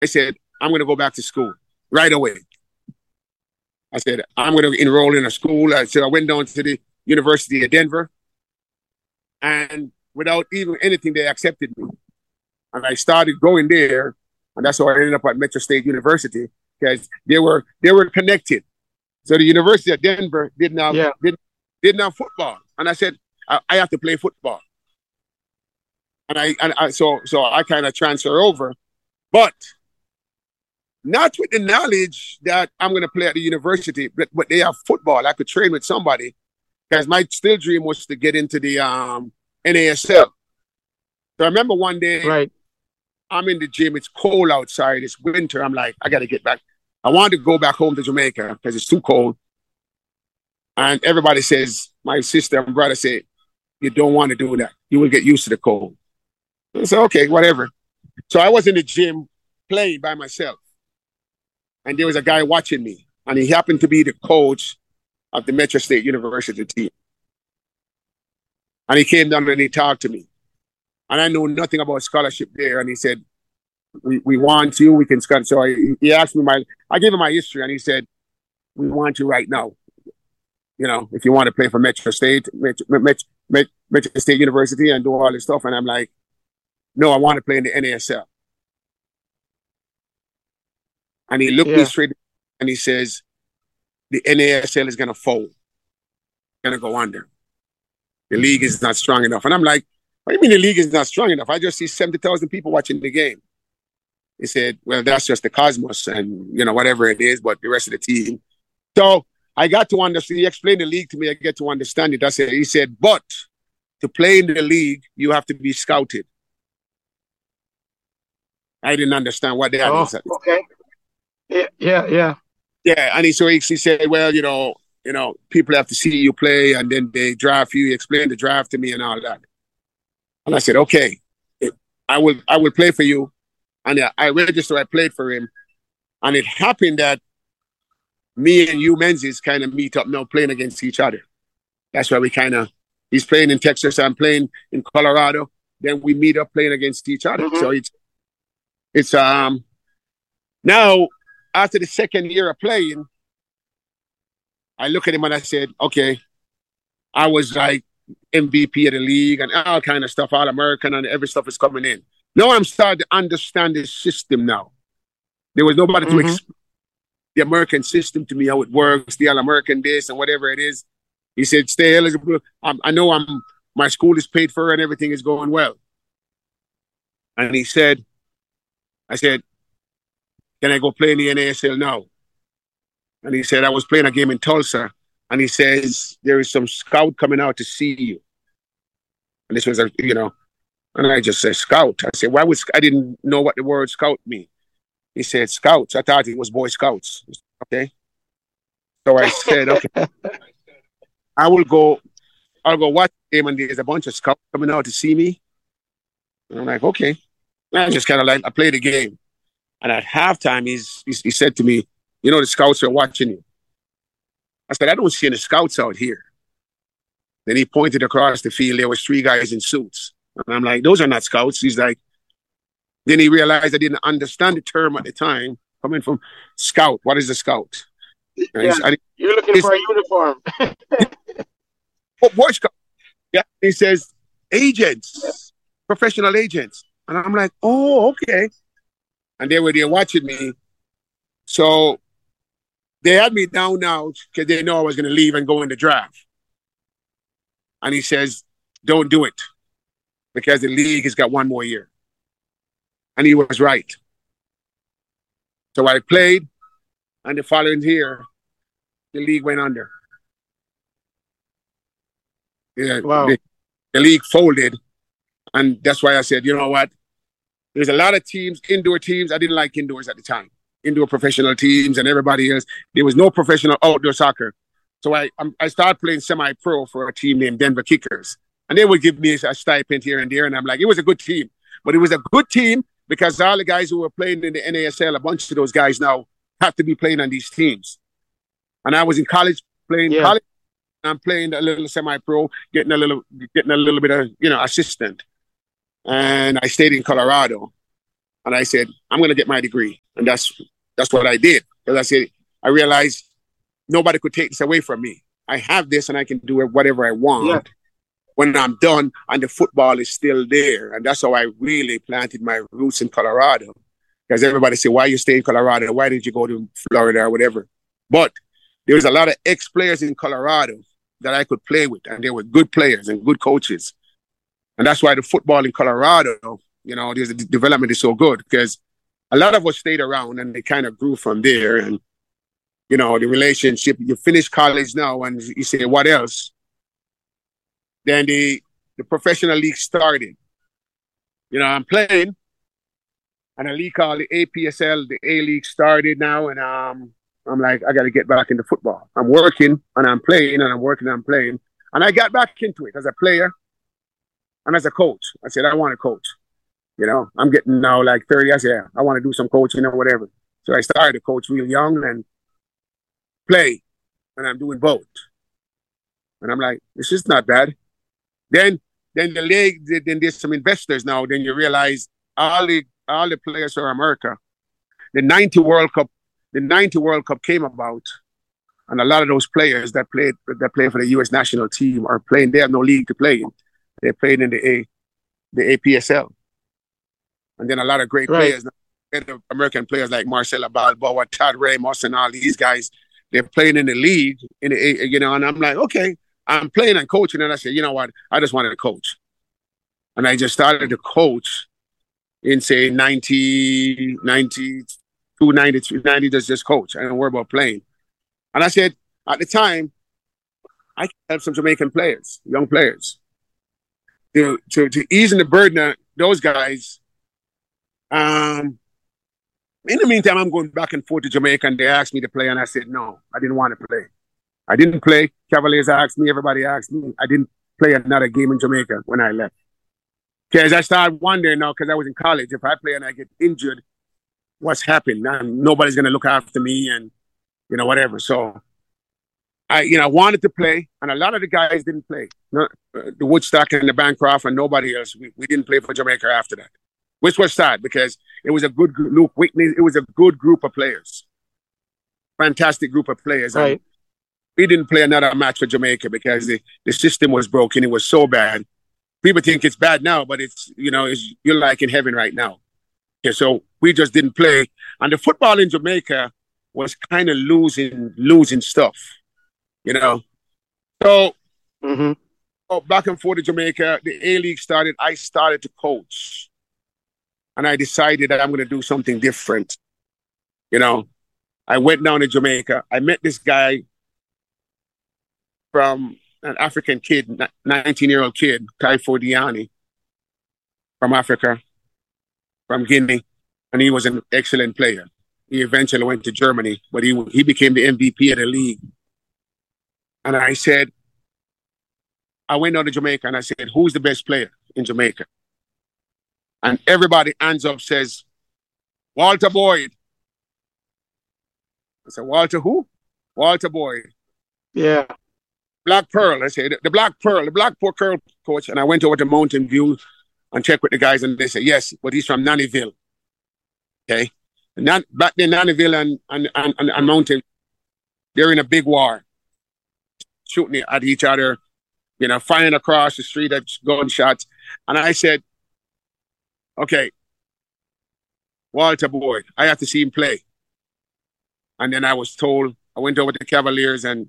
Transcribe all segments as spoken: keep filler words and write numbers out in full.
I said, I'm going to go back to school right away. I said, I'm going to enroll in a school. I said, I went down to the University of Denver, and without even anything, they accepted me. And I started going there, and that's how I ended up at Metro State University, because they were they were connected. So the University of Denver didn't have, yeah. didn't, didn't have football. And I said, I, I have to play football. And I, and I so so I kind of transfer over, but not with the knowledge that I'm going to play at the university, but, but they have football. I could train with somebody, because my still dream was to get into the um, N A S L. So I remember one day, right. I'm in the gym. It's cold outside. It's winter. I'm like, I got to get back. I wanted to go back home to Jamaica because it's too cold. And everybody says, my sister and brother say, you don't want to do that. You will get used to the cold. I said, okay, whatever. So I was in the gym playing by myself. And there was a guy watching me. And he happened to be the coach of the Metro State University team. And he came down and he talked to me. And I know nothing about scholarship there. And he said, we, we want you. We can scholar. So I, he asked me my, I gave him my history. And he said, we want you right now. You know, if you want to play for Metro State, Metro, Metro, Metro State University and do all this stuff. And I'm like, no, I want to play in the N A S L. And he looked yeah. me straight and he says, the N A S L is going to fold, going to go under. The league is not strong enough. And I'm like, what do you mean the league is not strong enough? I just see seventy thousand people watching the game. He said, well, that's just the Cosmos and, you know, whatever it is, but the rest of the team. So I got to understand, he explained the league to me, I get to understand it. That's it. He said, but to play in the league, you have to be scouted. I didn't understand what that oh, is. Okay. Yeah, yeah, yeah. Yeah, and he, so he, he said, well, you know, you know, people have to see you play, and then they draft you. He explained the draft to me and all that. And I said, okay, I will I will play for you. And I registered, I played for him. And it happened that me and you Menzies kind of meet up now playing against each other. That's why we kind of, he's playing in Texas, I'm playing in Colorado. Then we meet up playing against each other. Mm-hmm. So it's, it's, um, now after the second year of playing, I look at him and I said, okay, I was like M V P of the league and all kind of stuff, all American and every stuff is coming in. Now I'm starting to understand the system now. There was nobody mm-hmm. to explain the American system to me, how it works, the All-American this and whatever it is. He said, stay eligible. I'm, I know I'm my school is paid for and everything is going well. And he said, I said, can I go play in the N A S L now? And he said, I was playing a game in Tulsa. And he says, there is some scout coming out to see you. And this was, a, you know, and I just said, scout. I said, why would, I didn't know what the word scout mean. He said, scouts. I thought it was Boy Scouts. Okay. So I said, okay, I will go, I'll go watch the game and there's a bunch of scouts coming out to see me. And I'm like, okay. And I just kind of like, I played the game. And at halftime, he's, he, he said to me, you know, the scouts are watching you. I said, I don't see any scouts out here. Then he pointed across the field. There was three guys in suits. And I'm like, those are not scouts. He's like, then he realized I didn't understand the term at the time, coming from scout. What is a scout? Yeah, I, you're looking for a uniform. Oh, Boy Scout. Yeah, he says, agents, yeah. Professional agents. And I'm like, oh, okay. And they were there watching me. So they had me down now because they know I was going to leave and go in the draft. And he says, don't do it because the league has got one more year. And he was right. So I played, and the following year, the league went under. Yeah, wow. the, the league folded, and that's why I said, you know what? There's a lot of teams, indoor teams. I didn't like indoors at the time. Indoor professional teams and everybody else. There was no professional outdoor soccer. So I I started playing semi-pro for a team named Denver Kickers. And they would give me a stipend here and there. And I'm like, it was a good team. But it was a good team because all the guys who were playing in the N A S L, a bunch of those guys now have to be playing on these teams. And I was in college playing yeah. college. I'm playing a little semi-pro, getting a little getting a little bit of, you know, assistant. And I stayed in Colorado. And I said, I'm going to get my degree. And that's that's what I did. Because I said, I realized nobody could take this away from me. I have this and I can do whatever I want yeah. when I'm done, and the football is still there. And that's how I really planted my roots in Colorado. Because everybody say, why you stay in Colorado? Why did you go to Florida or whatever? But there was a lot of ex-players in Colorado that I could play with, and they were good players and good coaches. And that's why the football in Colorado, you know, the development is so good, because a lot of us stayed around and they kind of grew from there. And, you know, the relationship, you finish college now and you say, what else? Then the, the professional league started. You know, I'm playing, and a league called the A P S L, the A-League started now, and um, I'm like, I got to get back into football. I'm working, and I'm playing, and I'm working, and I'm playing. And I got back into it as a player and as a coach. I said, I want to coach. You know, I'm getting now like thirty. I said, yeah, I want to do some coaching or whatever. So I started to coach real young and play, and I'm doing both. And I'm like, this is not bad. Then, then the league, then there's some investors now. Then you realize all the all the players from America. The ninety World Cup, the ninety World Cup came about, and a lot of those players that played that play for the U S national team are playing. They have no league to play in. They played in the A, the A P S L, and then a lot of great right. players, American players like Marcelo Balboa, Todd Ramos, and all these guys. They're playing in the league, in the A, you know. And I'm like, okay, I'm playing and coaching, and I said, you know what? I just wanted to coach, and I just started to coach. In say ninety, ninety-two, ninety-three, ninety, just, just coach. I don't worry about playing. And I said, at the time, I can help some Jamaican players, young players, to, to, to ease in the burden of those guys. Um, in the meantime, I'm going back and forth to Jamaica, and they asked me to play, and I said, no, I didn't want to play. I didn't play. Cavaliers asked me, everybody asked me. I didn't play another game in Jamaica when I left. Because I started wondering now, because I was in college, if I play and I get injured, what's happened? And nobody's going to look after me and, you know, whatever. So, I, you know, wanted to play, and a lot of the guys didn't play. No, the Woodstock and the Bancroft and nobody else. We, we didn't play for Jamaica after that, which was sad because it was a good group. Luke Whitney, it was a good group of players. Fantastic group of players. Right. And we didn't play another match for Jamaica because the, the system was broken. It was so bad. People think it's bad now, but it's, you know, it's, you're like in heaven right now. Okay, so we just didn't play. And the football in Jamaica was kind of losing, losing stuff, you know. So, mm-hmm. oh, back and forth to Jamaica, the A-League started. I started to coach. And I decided that I'm going to do something different. You know, I went down to Jamaica. I met this guy from an African kid, nineteen-year-old kid, Typho Diani, from Africa, from Guinea, and he was an excellent player. He eventually went to Germany, but he he became the M V P of the league. And I said, I went down to Jamaica, and I said, who's the best player in Jamaica? And everybody hands up says, Walter Boyd. I said, Walter who? Walter Boyd. Yeah. Black Pearl, I said, the Black Pearl, the Black Pearl coach. And I went over to Mountain View and checked with the guys, and they said, yes, but he's from Nannyville. Okay. And that, back then, Nannyville and, and, and, and Mountain, they're in a big war, shooting at each other, you know, firing across the street at gunshots. And I said, okay, Walter Boyd, I have to see him play. And then I was told, I went over to the Cavaliers, and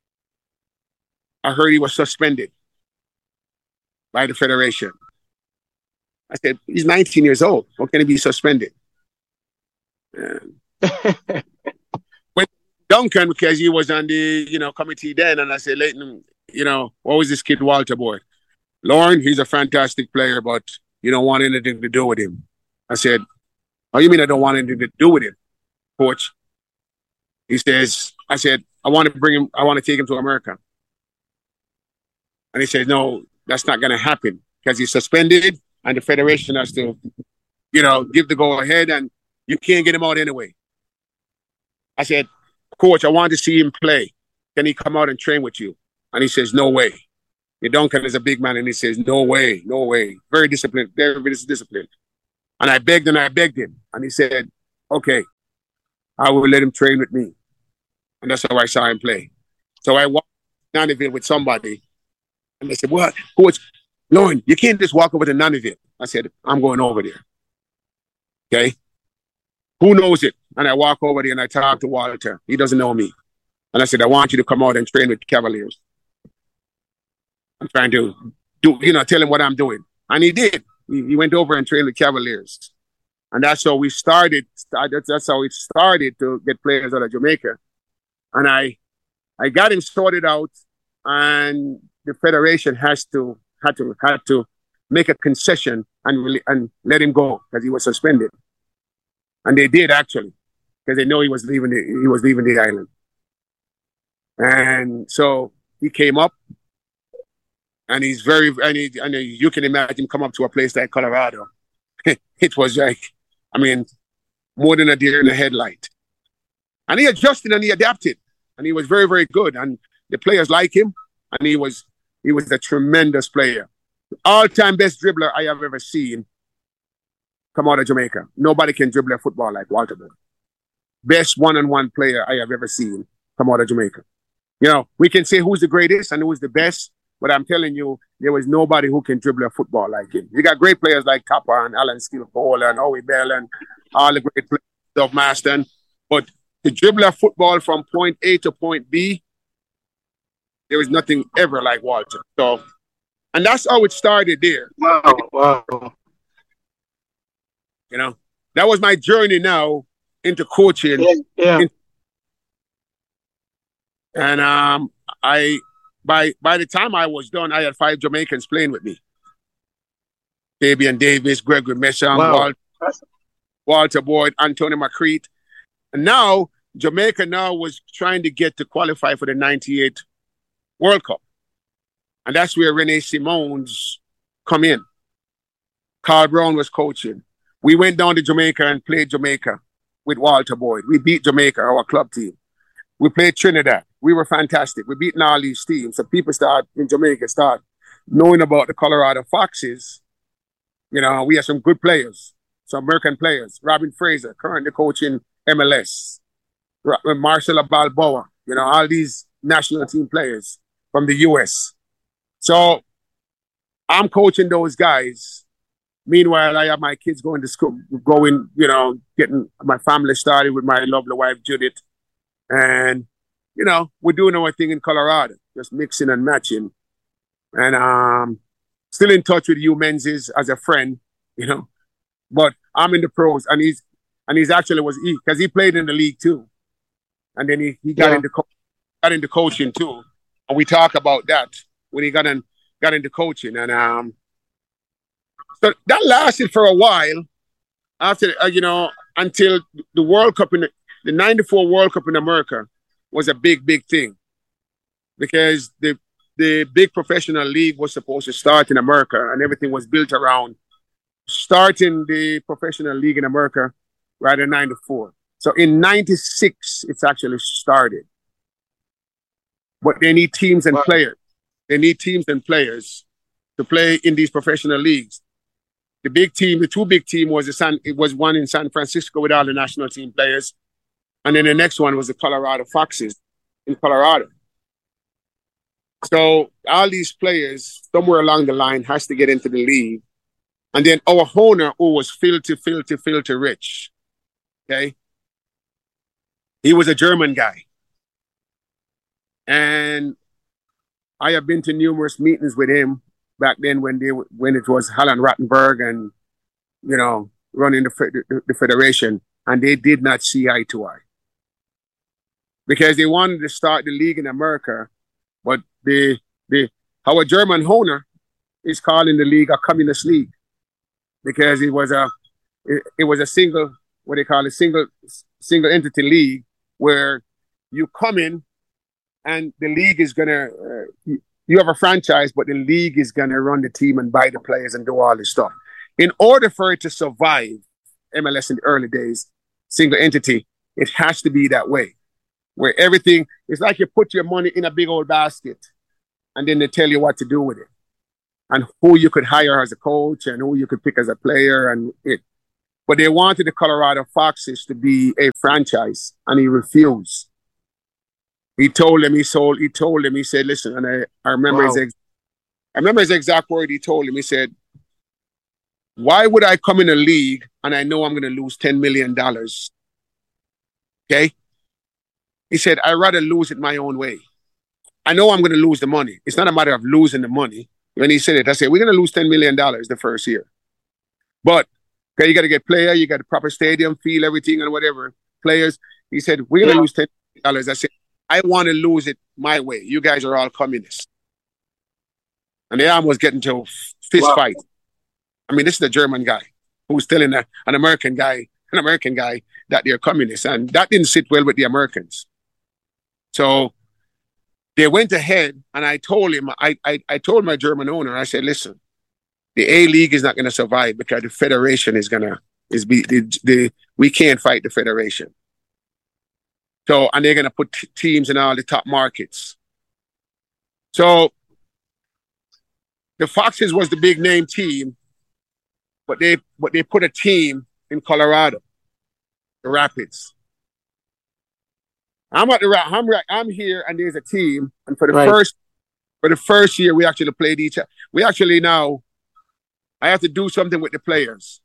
I heard he was suspended by the Federation. I said, he's nineteen years old. How can he be suspended? With Duncan, because he was on the, you know, committee then, and I said, Leighton, you know, what was this kid Walter Boyd? Lauren, he's a fantastic player, but you don't want anything to do with him. I said, oh, you mean I don't want anything to do with him, coach? He says, I said, I want to bring him, I want to take him to America. And he said, no, that's not going to happen because he's suspended and the Federation has to, you know, give the go ahead and you can't get him out anyway. I said, coach, I want to see him play. Can he come out and train with you? And he says, no way. Duncan is a big man and he says, no way, no way. Very disciplined, very, very disciplined. And I begged and I begged him. And he said, okay, I will let him train with me. And that's how I saw him play. So I walked to Nannyville with somebody. And they said, what? Coach, Lauren, you can't just walk over to Nannyville. I said, I'm going over there. Okay? Who knows it? And I walk over there and I talk to Walter. He doesn't know me. And I said, I want you to come out and train with Cavaliers. I'm trying to do, you know, tell him what I'm doing. And he did. He, he went over and trained with Cavaliers. And that's how we started. That's how it started to get players out of Jamaica. And I I got him sorted out, and the federation has to had to had to make a concession and really, and let him go because he was suspended. And they did actually, because they know he was leaving the, he was leaving the island. And so he came up, and he's very and, he, and you can imagine come up to a place like Colorado. It was like, I mean, more than a deer in the headlight. And he adjusted and he adapted. And he was very, very good. And the players like him. And he was he was a tremendous player. All-time best dribbler I have ever seen come out of Jamaica. Nobody can dribble a football like Walter Boyd. Best one-on-one player I have ever seen come out of Jamaica. You know, we can say who's the greatest and who's the best, but I'm telling you, there was nobody who can dribble a football like him. You got great players like Kappa and Alan Skillcole and Owie Bell and all the great players of Maston. But to dribble a football from point A to point B, there was nothing ever like Walter. So, and that's how it started there. Wow, wow. You know, that was my journey now into coaching. Yeah, yeah. And um, I, by by the time I was done, I had five Jamaicans playing with me. Fabian Davis, Gregory Mesham, Wow. Walter, Walter Boyd, Anthony McCreet. And now, Jamaica now was trying to get to qualify for the ninety-eight World Cup. And that's where Rene Simons come in. Carl Brown was coaching. We went down to Jamaica and played Jamaica with Walter Boyd. We beat Jamaica, our club team. We played Trinidad. We were fantastic. We beat all these teams. So people start in Jamaica start knowing about the Colorado Foxes. You know, we have some good players, some American players. Robin Fraser, currently coaching M L S. Marcelo Balboa, you know, all these national team players from the U S. So I'm coaching those guys. Meanwhile, I have my kids going to school, going, you know, getting my family started with my lovely wife, Judith. And, you know, we're doing our thing in Colorado, just mixing and matching. And um, still in touch with you, Menzies, as a friend, you know. But I'm in the pros, and he's and he's actually was he because he played in the league too, and then he, he got Yeah. into co- got into coaching too, and we talk about that when he got in got into coaching, and um, so that lasted for a while after uh, you know until the World Cup in the, the ninety-four World Cup in America was a big big thing because the the big professional league was supposed to start in America, and everything was built around starting the professional league in America right in ninety-four. So in ninety-six, it's actually started. But they need teams and Wow. players. They need teams and players to play in these professional leagues. The big team, the two big team was the San, it was one in San Francisco with all the national team players. And then the next one was the Colorado Foxes in Colorado. So all these players, somewhere along the line, has to get into the league. And then our owner, who was filthy, filthy, filthy rich, okay? He was a German guy. And I have been to numerous meetings with him back then when they when it was Alan Rattenberg and, you know, running the, the, the federation. And they did not see eye to eye. Because they wanted to start the league in America, but the the our German owner is calling the league a communist league. Because it was a it, it was a single what they call a single single entity league where you come in and the league is gonna uh, you, you have a franchise, but the league is gonna run the team and buy the players and do all this stuff. In order for it to survive, M L S in the early days, single entity, it has to be that way, where everything is like you put your money in a big old basket, and then they tell you what to do with it. And who you could hire as a coach and who you could pick as a player and it. But they wanted the Colorado Foxes to be a franchise, and he refused. He told him, he sold, he told him, he said, listen, and I, I remember wow. his ex- I remember his exact word. He told him, he said, why would I come in a league and I know I'm going to lose ten million dollars? Okay? He said, I'd rather lose it my own way. I know I'm going to lose the money. It's not a matter of losing the money. When he said it, I said, we're going to lose ten million dollars the first year. But okay, you got to get player, you got the proper stadium, feel everything and whatever. Players. He said, we're going to yeah. lose ten million dollars. I said, I want to lose it my way. You guys are all communists. And they almost get into a fist wow. fight. I mean, this is a German guy who's telling a, an American guy, an American guy that they're communists. And that didn't sit well with the Americans. So they went ahead, and I told him, I, I, I told my German owner, I said, listen, the A-League is not going to survive because the federation is going to, is be the, the, we can't fight the federation. So, and they're going to put t- teams in all the top markets. So the Foxes was the big name team, but they, but they put a team in Colorado, the Rapids. I'm at the I'm I'm here, and there's a team, and for the right. first for the first year we actually played each other. We actually now I have to do something with the players.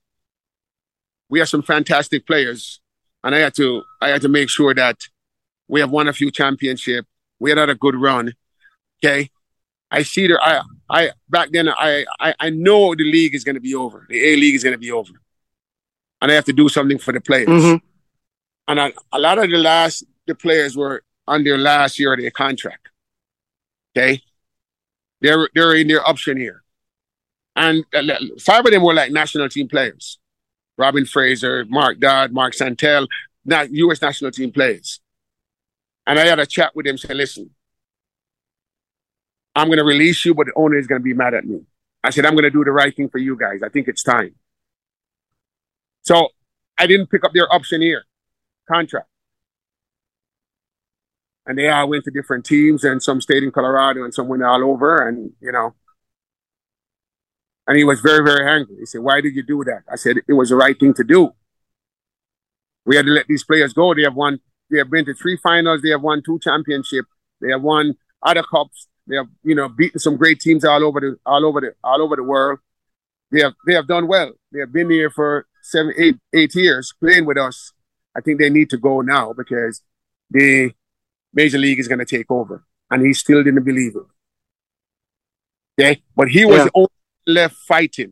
We have some fantastic players, and I had to I had to make sure that we have won a few championships. We had had a good run. Okay, I see there. I I back then I I, I know the league is going to be over. The A League is going to be over, and I have to do something for the players. Mm-hmm. And I, a lot of the last. The players were on their last year of their contract. Okay? They're, they're in their option year. And five of them were like national team players. Robin Fraser, Mark Dodd, Mark Santel, not U S national team players. And I had a chat with them and said, listen, I'm going to release you, but the owner is going to be mad at me. I said, I'm going to do the right thing for you guys. I think it's time. So I didn't pick up their option year contract. And they all went to different teams, and some stayed in Colorado and some went all over, and, you know. And he was very, very angry. He said, why did you do that? I said, it was the right thing to do. We had to let these players go. They have won, they have been to three finals. They have won two championships. They have won other cups. They have, you know, beaten some great teams all over the, all over the, all over the world. They have, they have done well. They have been here for seven, eight, eight years playing with us. I think they need to go now because they, Major League is going to take over. And he still didn't believe it. Okay? But he was yeah. the only left fighting.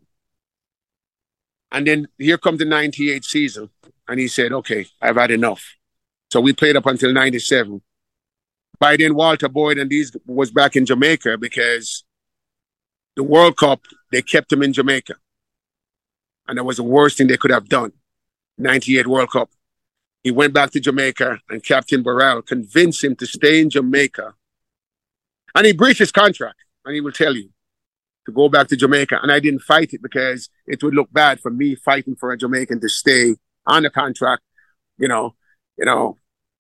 And then here comes the ninety-eight season. And he said, okay, I've had enough. So we played up until ninety-seven. By then, Walter Boyd and these was back in Jamaica because the World Cup, they kept him in Jamaica. And that was the worst thing they could have done. ninety-eight World Cup. He went back to Jamaica, and Captain Burrell convinced him to stay in Jamaica. And he breached his contract, and he will tell you, to go back to Jamaica. And I didn't fight it because it would look bad for me fighting for a Jamaican to stay on the contract. You know, you know,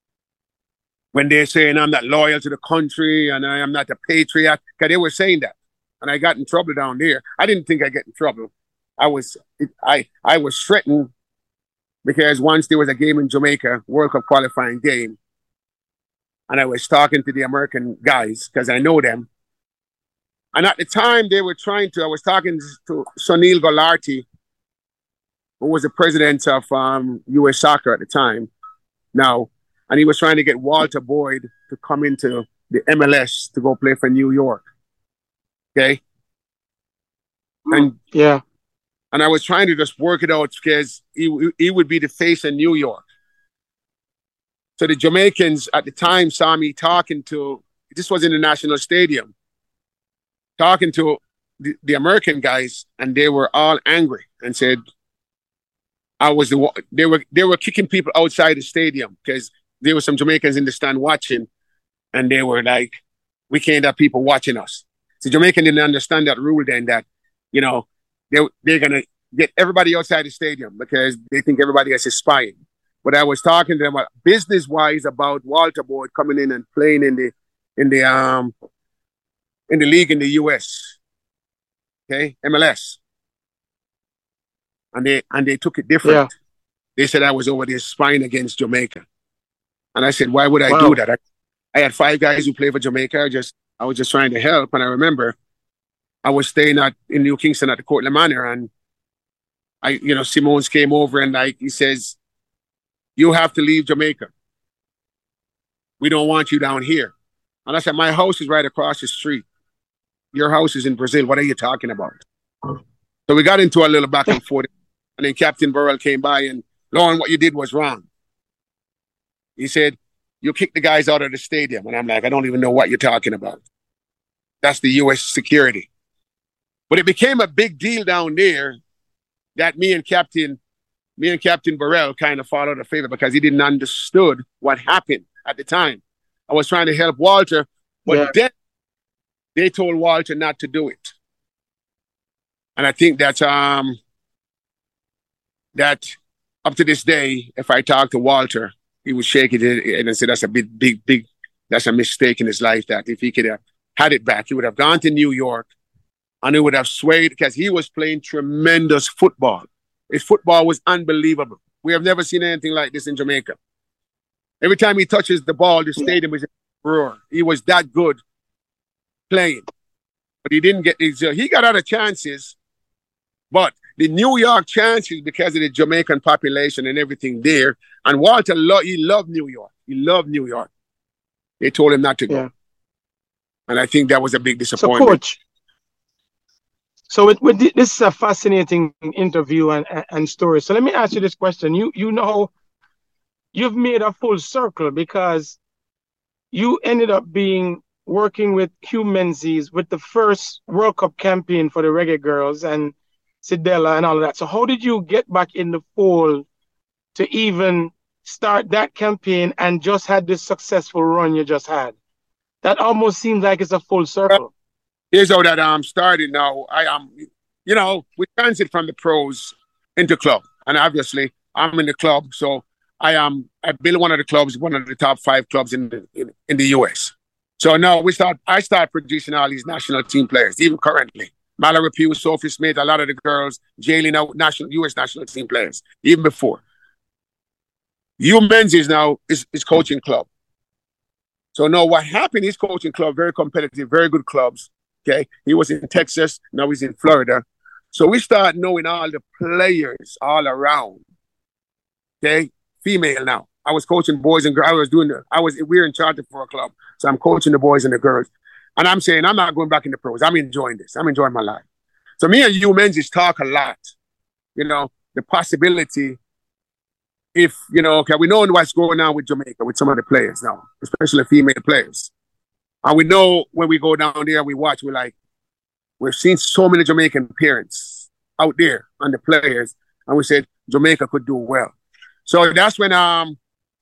when they're saying I'm not loyal to the country and I am not a patriot, because they were saying that. And I got in trouble down there. I didn't think I'd get in trouble. I was, I, I was threatened. Because once there was a game in Jamaica, World Cup qualifying game, and I was talking to the American guys, because I know them. And at the time they were trying to, I was talking to Sunil Gulati, who was the president of um, U S Soccer at the time now, and he was trying to get Walter Boyd to come into the M L S to go play for New York. Okay? And yeah. And I was trying to just work it out because he, he would be the face in New York. So the Jamaicans at the time saw me talking to, this was in the National Stadium, talking to the, the American guys, and they were all angry and said, I was the one, they were, they were kicking people outside the stadium because there were some Jamaicans in the stand watching, and they were like, we can't have people watching us. So Jamaican didn't understand that rule then that, you know, They, they're going to get everybody outside the stadium because they think everybody else is spying. But I was talking to them about business-wise about Walter Boyd coming in and playing in the in the um in the league in the U S. Okay, M L S. and they and they took it different. Yeah. They said I was over there spying against Jamaica, and I said, why would I Wow. do that? I, I had five guys who played for Jamaica. I just I was just trying to help, and I remember I was staying at in New Kingston at the Courtland Manor, and I, you know, Simone's came over and like he says, you have to leave Jamaica. We don't want you down here. And I said, my house is right across the street. Your house is in Brazil. What are you talking about? So we got into a little back and forth. And then Captain Burrell came by and, Lauren, what you did was wrong. He said, you kicked the guys out of the stadium. And I'm like, I don't even know what you're talking about. That's the U S security. But it became a big deal down there that me and Captain, me and Captain Burrell kind of followed a favor because he didn't understood what happened at the time. I was trying to help Walter, but yeah. then they told Walter not to do it. And I think that um that up to this day, if I talk to Walter, he would shake it and say that's a big, big, big, that's a mistake in his life. That if he could have had it back, he would have gone to New York and he would have swayed because he was playing tremendous football. His football was unbelievable. We have never seen anything like this in Jamaica. Every time he touches the ball, the stadium is a roar. He was that good playing. But he didn't get these. Uh, he got other chances. But the New York chances, because of the Jamaican population and everything there, and Walter, lo- he loved New York. He loved New York. They told him not to go. Yeah. And I think that was a big disappointment. So, Coach, so with, with this is a fascinating interview and, and story. So let me ask you this question. You you know, you've made a full circle because you ended up being working with Hugh Menzies with the first World Cup campaign for the Reggae Girls and Sidela and all of that. So how did you get back in the fold to even start that campaign and just had this successful run you just had? That almost seems like it's a full circle. Here's how that um started now. I am, um, you know, we transit from the pros into club. And obviously I'm in the club. So I am, um, I built one of the clubs, one of the top five clubs in the, in, in the U S. So now we start, I start producing all these national team players, even currently. Mallory Pugh, Sophie Smith, a lot of the girls, jailing out national U S national team players, even before. Hugh Menzies now is, is coaching club. So now what happened, he's coaching club, very competitive, very good clubs. Okay. He was in Texas, now he's in Florida. So we start knowing all the players all around. Okay. Female now. I was coaching boys and girls. I was doing the, I was, we were in charge for a club. So I'm coaching the boys and the girls. And I'm saying, I'm not going back in the pros. I'm enjoying this. I'm enjoying my life. So me and Hugh Menzies talk a lot. You know, the possibility if, you know, okay, we know what's going on with Jamaica, with some of the players now, especially female players. And we know when we go down there and we watch, we're like, we've seen so many Jamaican parents out there and the players. And we said, Jamaica could do well. So that's when um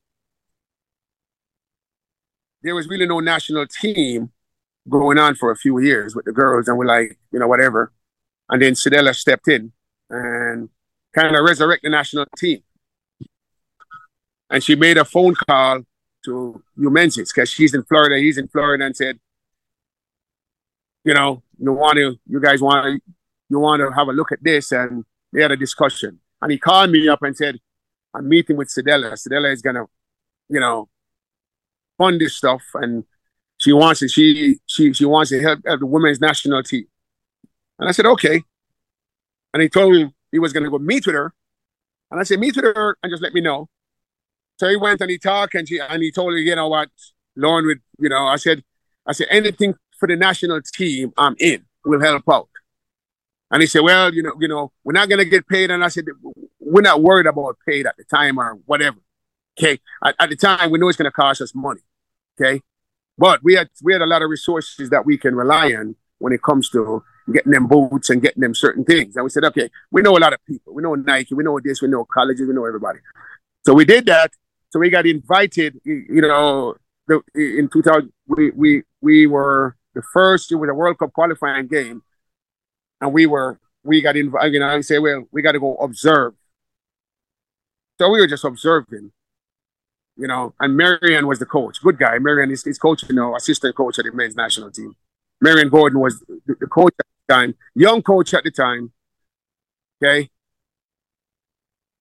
there was really no national team going on for a few years with the girls, and we're like, you know, whatever. And then Sidela stepped in and kind of resurrected the national team. And she made a phone call to Hugh Menzies because she's in Florida, he's in Florida, and said, you know, you want to, you guys want to, you want to have a look at this, and they had a discussion. And he called me up and said, I'm meeting with Sidela. Sidela is gonna, you know, fund this stuff, and she wants to, she she she wants to help, help the women's national team. And I said, okay. And he told me he was gonna go meet with her. And I said, meet with her and just let me know. So he went and he talked, and she and he told her, you know what, Lauren would, you know, I said, I said, anything for the national team, I'm in. We'll help out. And he said, well, you know, you know, we're not gonna get paid. And I said, we're not worried about paid at the time or whatever. Okay. At, at the time, we know it's gonna cost us money. Okay. But we had we had a lot of resources that we can rely on when it comes to getting them boots and getting them certain things. And we said, okay, we know a lot of people. We know Nike, we know this, we know colleges, we know everybody. So we did that. So we got invited, you know, the, in two thousand, we, we, we were the first, it was a World Cup qualifying game. And we were, we got invited, you know, I say, well, we got to go observe. So we were just observing, you know, and Marion was the coach. Good guy. Marion is, is coach, you know, assistant coach at the men's national team. Marion Gordon was the, the coach at the time, young coach at the time. Okay.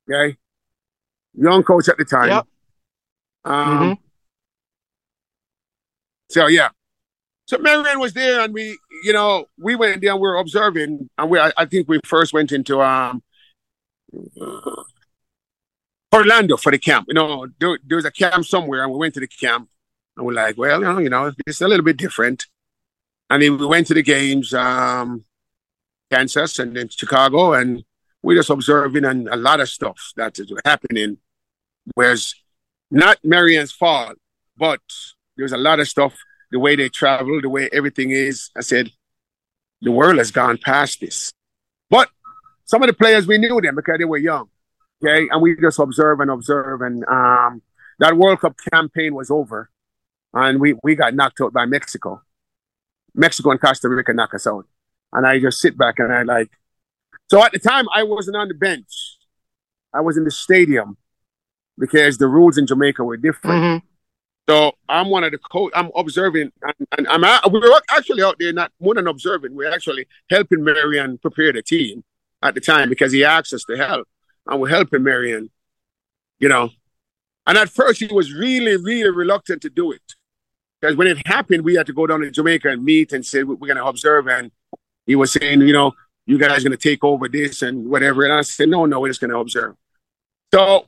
Okay, young coach at the time. Yep. Um, Mm-hmm. so yeah, so Marion was there, and we, you know, we went there and we were observing, and we, I, I think we first went into um Orlando for the camp. You know, there, there was a camp somewhere, and we went to the camp, and we're like, well, you know, you know, it's a little bit different. And then we went to the games, um, Kansas and then Chicago, and we just observing and a lot of stuff that is happening. Whereas not Marion's fault, but there's a lot of stuff, the way they travel, the way everything is. I said, the world has gone past this. But some of the players, we knew them because they were young. Okay. And we just observe and observe. And um, that World Cup campaign was over. And we, we got knocked out by Mexico. Mexico and Costa Rica knocked us out. And I just sit back and I like, so at the time I wasn't on the bench. I was in the stadium because the rules in Jamaica were different. Mm-hmm. So I'm one of the coach. I'm observing, and, and I'm out, we were actually out there, not more than observing. We're actually helping Marion prepare the team at the time because he asked us to help, and we're helping Marion. You know, and at first he was really, really reluctant to do it because when it happened, we had to go down to Jamaica and meet and say we're going to observe. And he was saying, you know, you guys are going to take over this and whatever. And I said, no, no, we're just going to observe. So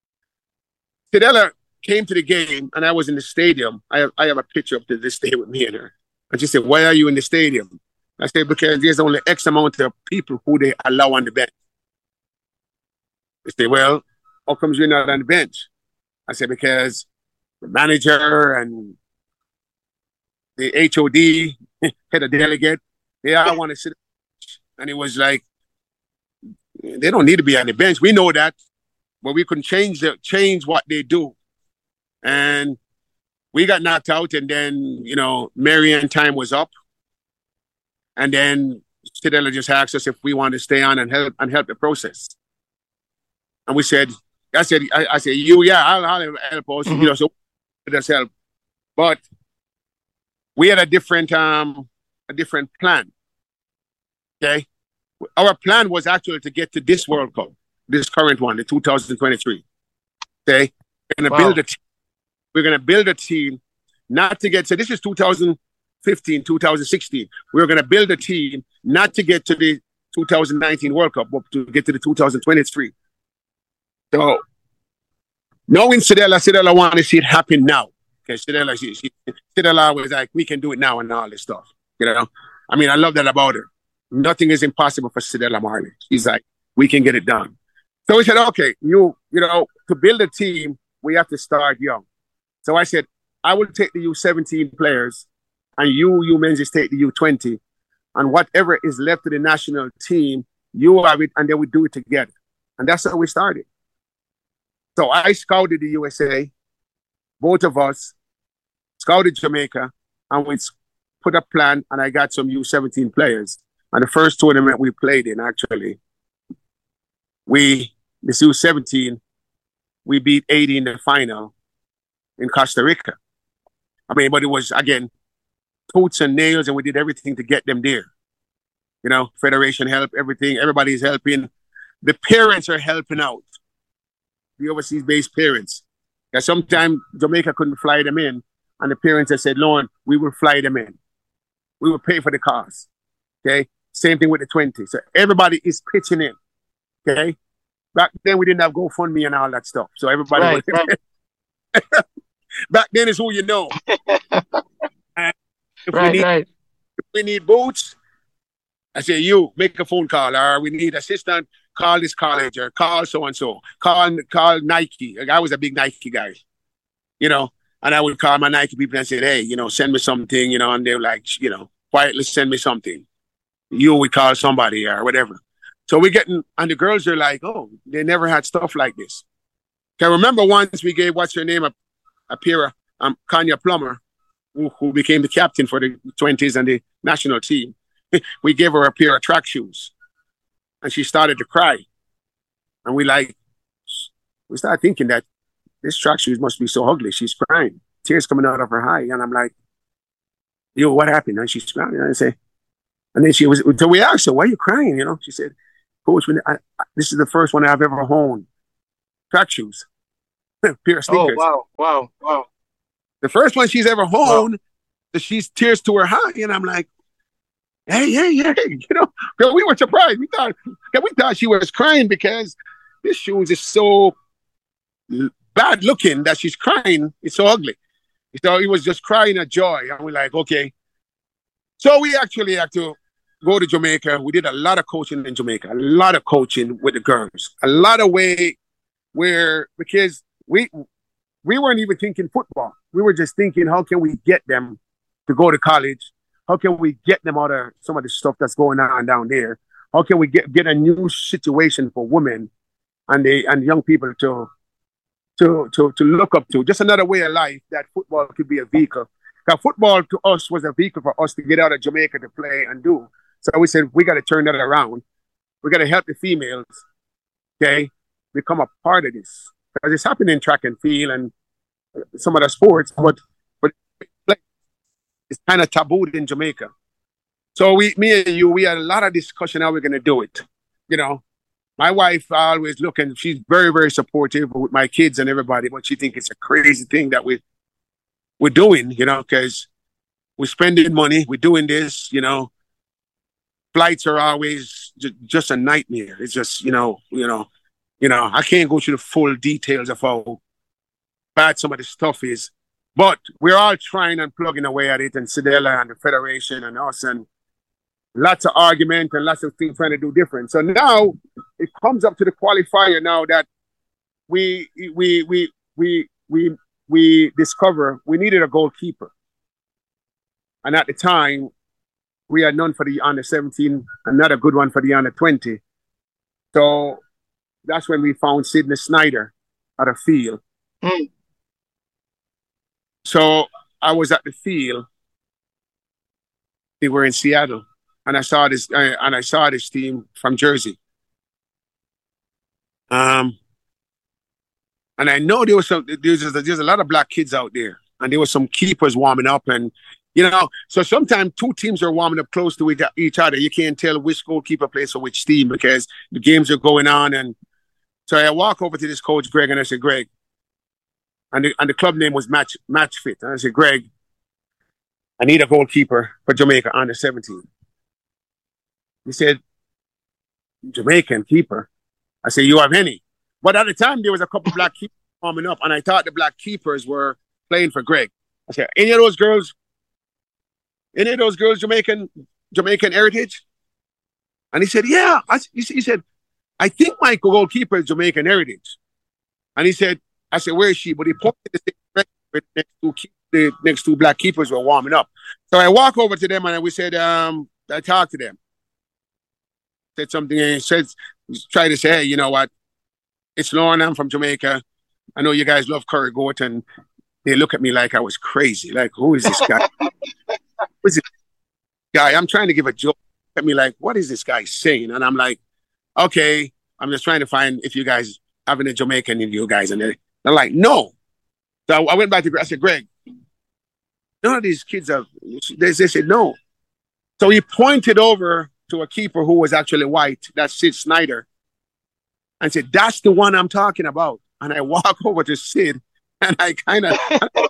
Stella came to the game, and I was in the stadium. I have, I have a picture up to this day with me and her. And she said, why are you in the stadium? I said, because there's only X amount of people who they allow on the bench. They said, well, how comes you're not on the bench? I said, because the manager and the H O D, head of delegate, they all want to sit. And it was like, they don't need to be on the bench. We know that, but we couldn't change the, change what they do. And we got knocked out, and then, you know, Marion time was up. And then Stella just asked us if we wanted to stay on and help and help the process. And we said, I said, I, I said, you, yeah, I'll, I'll help us, mm-hmm. you know, so let us help. But we had a different, um, a different plan. Okay. Our plan was actually to get to this World Cup, this current one, the two thousand twenty-three. Okay. We're going to wow. build a team. We're going to build a team, not to get to, this is two thousand fifteen, two thousand sixteen. We're going to build a team, not to get to the two thousand nineteen World Cup, but to get to the two thousand twenty-three. So, knowing Stella, Stella wanted to see it happen now. Okay, Stella, she, she, Stella was like, we can do it now and all this stuff. You know, I mean, I love that about her. Nothing is impossible for Stella Marley. She's like, we can get it done. So we said, okay, you, you know, to build a team, we have to start young. So I said, I will take the U seventeen players, and you, you men's take the U twenty, and whatever is left of the national team, you have it, and then we do it together. And that's how we started. So I scouted the U S A, both of us, scouted Jamaica, and we put a plan, and I got some U seventeen players. And the first tournament we played in, actually, we, this U seventeen, we beat eighty in the final in Costa Rica. I mean, but it was, again, toots and nails, and we did everything to get them there. You know, Federation help, everything, everybody's helping. The parents are helping out, the overseas-based parents. Because sometimes Jamaica couldn't fly them in, and the parents have said, Lord, we will fly them in. We will pay for the cost. Okay? Same thing with the twenty. So everybody is pitching in. Okay? Back then, we didn't have GoFundMe and all that stuff. So everybody right, was... Right. Back then is who you know. And if, right, we need, right. if we need boots, I say, you, make a phone call. Or we need assistant, call this college, or call so-and-so. Call, call Nike. Like, I was a big Nike guy, you know. And I would call my Nike people and say, hey, you know, send me something, you know. And they were like, you know, quietly send me something. You would call somebody or whatever. So we're getting, and the girls are like, oh, they never had stuff like this. Can remember once we gave, what's her name, a, a pair of um, Kanya Plummer, who, who became the captain for the twenties and the national team. We gave her a pair of track shoes, and she started to cry. And we like, we started thinking that this track shoes must be so ugly. She's crying, tears coming out of her eye. And I'm like, yo, what happened? And she's crying. And I say, and then she was, so we asked her, why are you crying? You know, she said, Coach, when I, I, this is the first one I've ever owned. track shoes, pair of Oh, sneakers. wow, wow, wow. The first one she's ever Wow. owned, she's tears to her eye, and I'm like, hey, hey, hey, you know, girl, we were surprised. We thought, we thought she was crying because this shoes is so bad looking that she's crying. It's so ugly. So he was just crying at joy, and we're like, okay. So we actually had to go to Jamaica. We did a lot of coaching in Jamaica, a lot of coaching with the girls, a lot of way where because we we weren't even thinking football. We were just thinking, how can we get them to go to college? How can we get them out of some of the stuff that's going on down there? How can we get, get a new situation for women and the and young people to to to to look up to? Just another way of life that football could be a vehicle. Now, football to us was a vehicle for us to get out of Jamaica to play and do. So we said, we got to turn that around. We got to help the females, okay, become a part of this. Because it's happening in track and field and some other sports, but but it's kind of tabooed in Jamaica. So we, me and you, we had a lot of discussion how we're going to do it. You know, my wife always looking, she's very, very supportive with my kids and everybody, but she thinks it's a crazy thing that we, we're doing, you know, because we're spending money, we're doing this, you know. Flights are always j- just a nightmare. It's just, you know, you know, you know, I can't go through the full details of how bad some of the stuff is. But we're all trying and plugging away at it, and Sedella and the Federation and us, and lots of argument and lots of things trying to do different. So now it comes up to the qualifier now that we we we we we we discover we needed a goalkeeper. And at the time, we had none for the under seventeen, another good one for the under twenty. So that's when we found Sidney Snyder at a field. Mm. So I was at the field. They were in Seattle, and I saw this, uh, and I saw this team from Jersey. Um, and I know there was some. There's there's a lot of black kids out there, and there were some keepers warming up, and you know, so sometimes two teams are warming up close to each other. You can't tell which goalkeeper plays for which team because the games are going on. And so I walk over to this coach, Greg, and I said, Greg, and the, and the club name was Match Match Fit. And I said, Greg, I need a goalkeeper for Jamaica under seventeen. He said, Jamaican keeper? I said, you have any? But at the time, there was a couple black keepers warming up, and I thought the black keepers were playing for Greg. I said, any of those girls Any of those girls Jamaican Jamaican heritage? And he said, yeah. I, he said, I think my goalkeeper is Jamaican heritage. And he said, I said, where is she? But he pointed to the next two, the next two black keepers were warming up. So I walk over to them and we said, um, I talked to them. Said something and he said, try to say, hey, you know what? It's Lauren, I'm from Jamaica. I know you guys love curry goat. And they look at me like I was crazy. Like, who is this guy? Who's this guy? I'm trying to give a joke. At me like, what is this guy saying? And I'm like, okay, I'm just trying to find if you guys having a Jamaican in you guys. And they're, they're like, no. So I went back to Greg. I said, Greg, none of these kids are, they, they said no. So he pointed over to a keeper who was actually white, that's Sid Snyder, and said, that's the one I'm talking about. And I walk over to Sid and I kind of,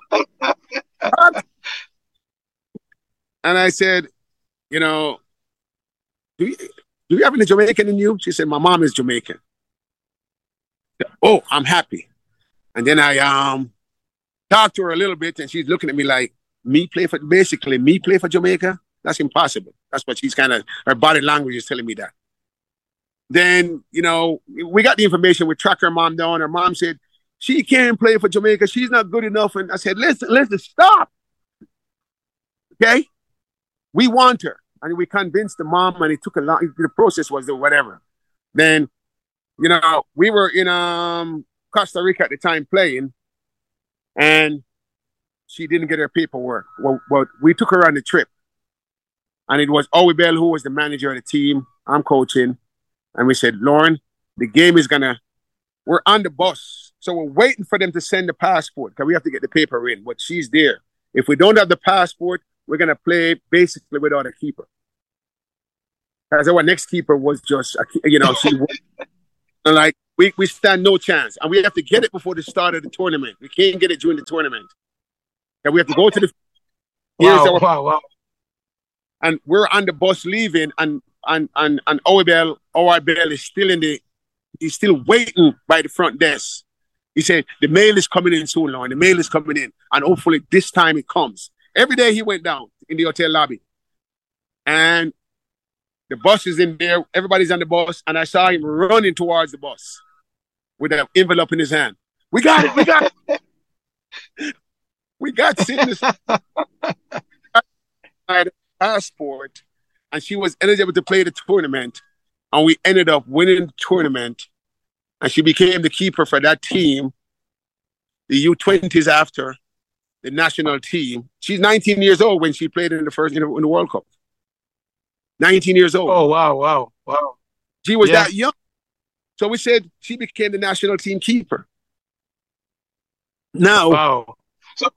and I said, you know, do you, do you have any Jamaican in you? She said, my mom is Jamaican. Said, oh, I'm happy. And then I um talked to her a little bit and she's looking at me like, me play for, basically, me play for Jamaica? That's impossible. That's what she's kind of, her body language is telling me that. Then, you know, we got the information. We tracked her mom down. Her mom said, she can't play for Jamaica. She's not good enough. And I said, listen, listen, stop. Okay? We want her. And we convinced the mom, and it took a long, the process was the whatever. Then, you know, we were in um Costa Rica at the time playing, and she didn't get her paperwork. Well, well we took her on the trip. And it was Owie Bell who was the manager of the team. I'm coaching. And we said, Lauren, the game is going to, we're on the bus. So we're waiting for them to send the passport because we have to get the paper in. But she's there. If we don't have the passport, we're going to play basically without a keeper. Because our next keeper was just, a, you know, she was like, we, we stand no chance. And we have to get it before the start of the tournament. We can't get it during the tournament. And we have to go to the... Wow, our, wow, wow. And we're on the bus leaving, and and and, and O B L, O R B L is still in the... He's still waiting by the front desk. He said, the mail is coming in soon, Lauren. The mail is coming in. And hopefully this time it comes. Every day he went down in the hotel lobby. And the bus is in there. Everybody's on the bus. And I saw him running towards the bus with an envelope in his hand. We got it. We got it. We got Sydney's passport. And she was eligible to play the tournament. And we ended up winning the tournament. And she became the keeper for that team, the U twenties after the national team. She's nineteen years old when she played in the first in the, in the World Cup. nineteen years old. Oh, wow, wow, wow. She was yeah. that young. So we said she became the national team keeper. Now. Wow. So,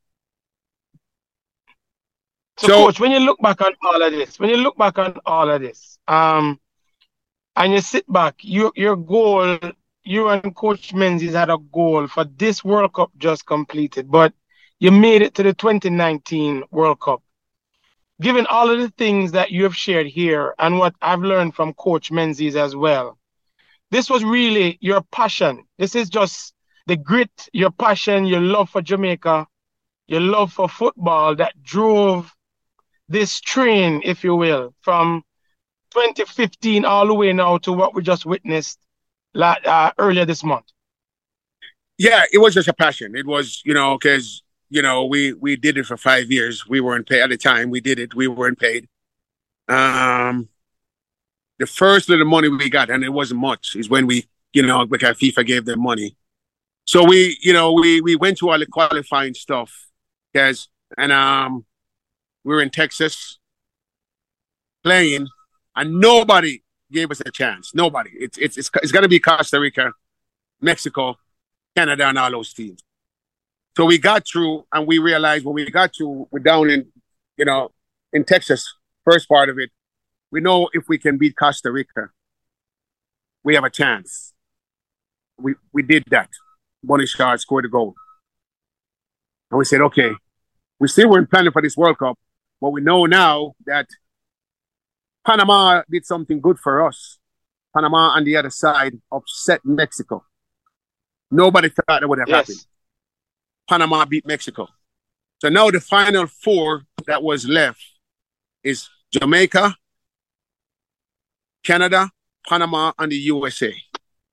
so, so Coach, when you look back on all of this, when you look back on all of this, um, and you sit back, your your goal, you and Coach Menzies had a goal for this World Cup just completed, but you made it to the twenty nineteen World Cup. Given all of the things that you have shared here and what I've learned from Coach Menzies as well, this was really your passion. This is just the grit, your passion, your love for Jamaica, your love for football that drove this train, if you will, from twenty fifteen all the way now to what we just witnessed uh, earlier this month. Yeah, it was just a passion. It was, you know, because, you know, we, we did it for five years. We weren't paid at the time. We did it. We weren't paid. Um, the first little money we got, and it wasn't much, is when we, you know, because FIFA gave them money. So we, you know, we, we went to all the qualifying stuff, guys, and um, we were in Texas playing. And nobody gave us a chance. Nobody. It's it's it's, it's going to be Costa Rica, Mexico, Canada, and all those teams. So we got through, and we realized when we got through, we're down in, you know, in Texas, first part of it. We know if we can beat Costa Rica, we have a chance. We we did that. Bonnie Shard scored a goal. And we said, okay, we still weren't planning for this World Cup, but we know now that Panama did something good for us. Panama on the other side upset Mexico. Nobody thought that would have yes. happened. Panama beat Mexico. So now the final four that was left is Jamaica, Canada, Panama, and the U S A.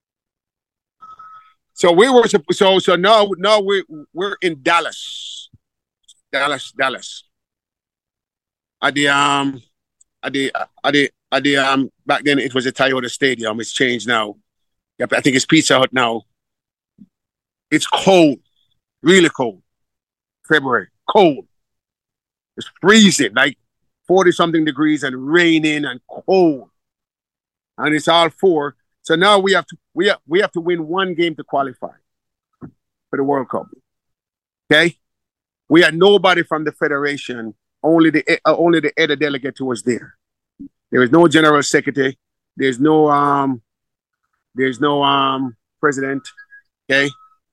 So we were so so now now we we're in Dallas, Dallas, Dallas. At the um. At the, at the, at the, um, back then it was a Toyota Stadium. It's changed now. Yep, I think it's Pizza Hut now. It's cold, really cold. February, cold. It's freezing, like forty something degrees and raining and cold. And it's all four. So now we have to we have, we have to win one game to qualify for the World Cup. Okay, we had nobody from the federation. Only the uh, only the head of delegate who was there. There is no general secretary. There's no um. There's no um president. Okay.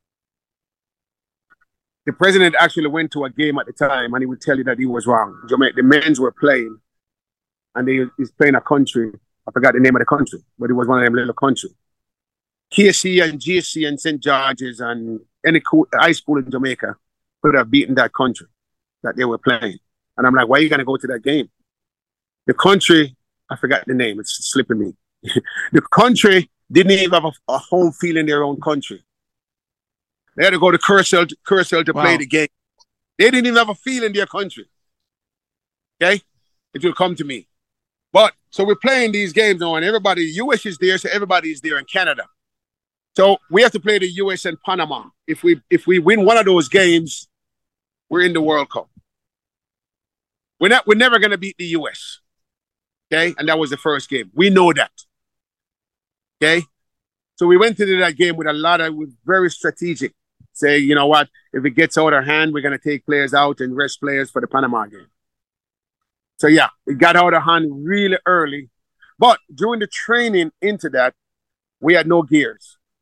The president actually went to a game at the time, and he would tell you that he was wrong. The men's were playing, and they he's playing a country. I forgot the name of the country, but it was one of them little countries. K C and G S C and Saint George's and any co- high school in Jamaica could have beaten that country that they were playing. And I'm like, why are you going to go to that game? The country, I forgot the name. It's slipping me. The country didn't even have a, a home field in their own country. They had to go to Curacao, Curacao to wow. play the game. They didn't even have a field in their country. Okay? It will come to me. But, so we're playing these games now, and everybody, U S is there, so everybody is there in Canada. So we have to play the U S and Panama. If we if we win one of those games, we're in the World Cup. We're not. We're never going to beat the U S. Okay, and that was the first game. We know that. Okay, so we went into that game with a lot of with very strategic. Say, you know what? If it gets out of hand, we're going to take players out and rest players for the Panama game. So yeah, it got out of hand really early. But during the training into that, we had no gears.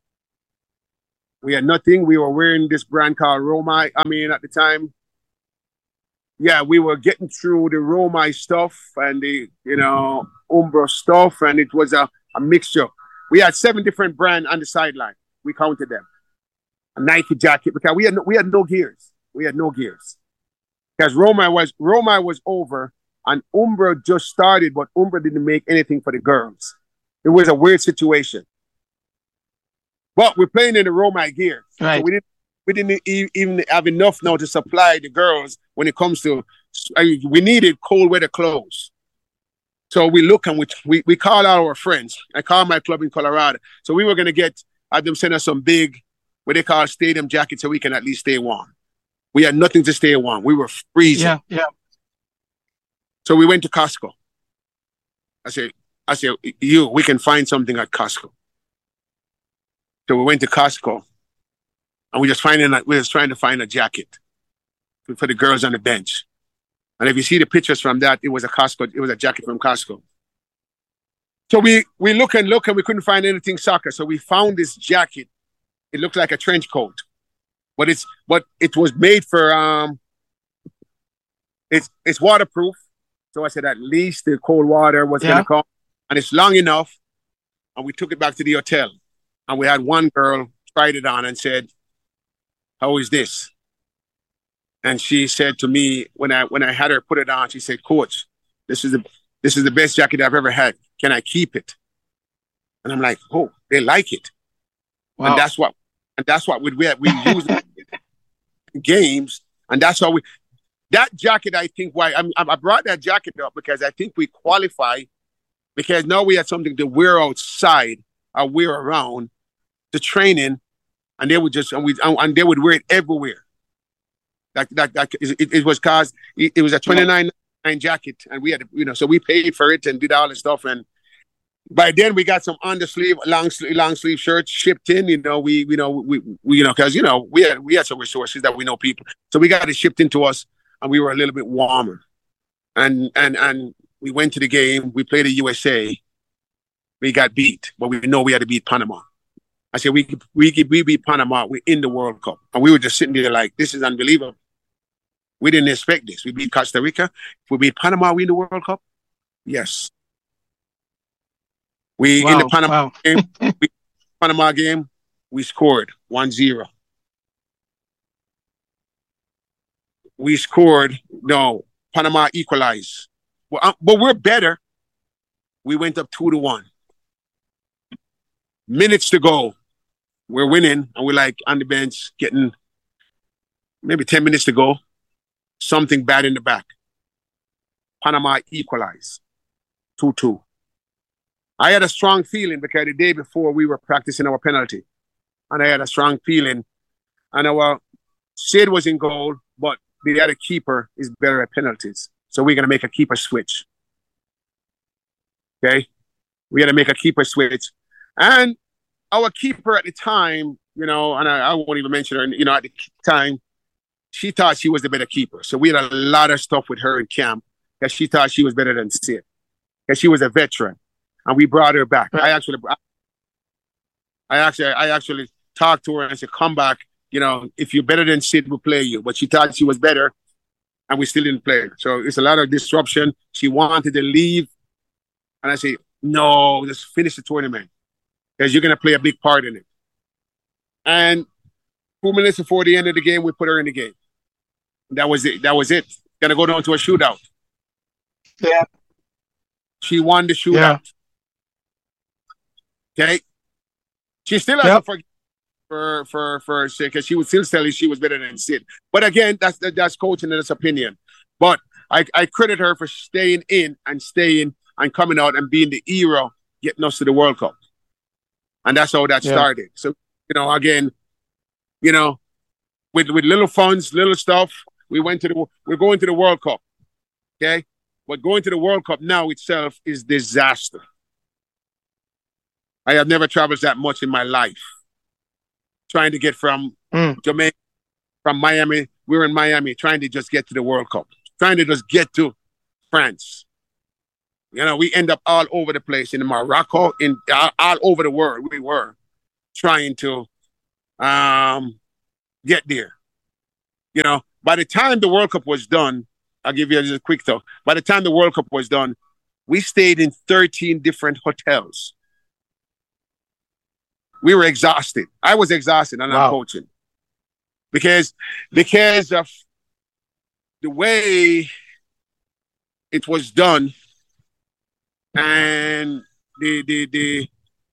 We had nothing. We were wearing this brand called Roma. I mean, at the time, yeah, we were getting through the Roma stuff and the, you know, Umbro stuff, and it was a, a mixture. We had seven different brands on the sideline. We counted them. A Nike jacket, because we had no, we had no gears. We had no gears. Because Roma was Roma was over and Umbro just started, but Umbro didn't make anything for the girls. It was a weird situation. But we're playing in the Roma gear. Right. So we didn't we didn't even have enough now to supply the girls when it comes to, we needed cold weather clothes. So we look and we we, we call our friends. I called my club in Colorado. So we were going to get, have them send us some big, what they call stadium jackets so we can at least stay warm. We had nothing to stay warm. We were freezing. Yeah, yeah. So we went to Costco. I said, I said, you, we can find something at Costco. So we went to Costco, and we just finding we just trying to find a jacket for the girls on the bench. And if you see the pictures from that, it was a Costco, it was a jacket from Costco. So we we look and look and we couldn't find anything soccer. So we found this jacket. It looked like a trench coat, but it's but it was made for um. It's it's waterproof. So I said at least the cold water was yeah. gonna come, and it's long enough. And we took it back to the hotel. And we had one girl tried it on and said, "How is this?" And she said to me, when I when I had her put it on, she said, "Coach, this is the this is the best jacket I've ever had. Can I keep it?" And I'm like, "Oh, they like it." Wow. And that's what and that's what we we, we use in games, and that's how we. That jacket, I think, why I, I brought that jacket up because I think we qualify because now we had something to wear outside or wear around the training, and they would just and we and they would wear it everywhere. That that, that it, it was cause it, it was a twenty-nine ninety-nine jacket, and we had you know so we paid for it and did all the stuff, and by then we got some under sleeve long sleeve long sleeve shirts shipped in. You know we you know we, we you know because you know we had we had some resources that we know people, so we got it shipped into us, and we were a little bit warmer, and and and we went to the game. We played the U S A. We got beat, but we know we had to beat Panama. I said, we we we beat Panama. We're in the World Cup. And we were just sitting there like, this is unbelievable. We didn't expect this. We beat Costa Rica. If we beat Panama, we in the World Cup? Yes. We, wow, in the Panama wow. game, we, Panama game, we scored one zero. We scored, no, Panama equalized. Well, uh, but we're better. We went up two to one. Minutes to go. We're winning, and we're like on the bench getting maybe ten minutes to go. Something bad in the back. Panama equalized. two two. I had a strong feeling because the day before we were practicing our penalty. And I had a strong feeling. And our Sid was in goal, but the other keeper is better at penalties. So we're going to make a keeper switch. Okay? We had to make a keeper switch. And our keeper at the time, you know, and I, I won't even mention her, you know, at the time, she thought she was the better keeper. So we had a lot of stuff with her in camp because she thought she was better than Sid. Because she was a veteran. And we brought her back. I actually, I actually, I actually talked to her and said, come back. You know, if you're better than Sid, we'll play you. But she thought she was better, and we still didn't play her. So it's a lot of disruption. She wanted to leave. And I said, no, just finish the tournament because you're going to play a big part in it. And two minutes before the end of the game, we put her in the game. That was it. That was it. Going to go down to a shootout. Yeah. She won the shootout. Yeah. Okay. She still has yep. to forget for for for because she would still tell you she was better than Sid. But again, that's that's coaching and that's opinion. But I, I credit her for staying in and staying and coming out and being the hero, getting us to the World Cup. And that's how that yeah. started. So, you know, again, you know, with with little funds, little stuff, we went to the we're going to the World Cup. Okay? But going to the World Cup now itself is disaster. I have never traveled that much in my life. Trying to get from mm. Jamaica, from Miami. We were in Miami trying to just get to the World Cup. Trying to just get to France. You know, we end up all over the place in Morocco, in all, all over the world. We were trying to um, get there. You know, by the time the World Cup was done, I'll give you just a quick thought. By the time the World Cup was done, we stayed in thirteen different hotels. We were exhausted. I was exhausted, and wow. I'm coaching because because of the way it was done and the the the